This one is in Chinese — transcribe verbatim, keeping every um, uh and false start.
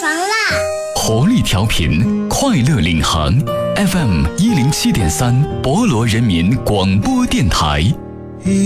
房啦！ 活力调频，快乐领航 ，F M 一零七点三，博罗人民广播电台。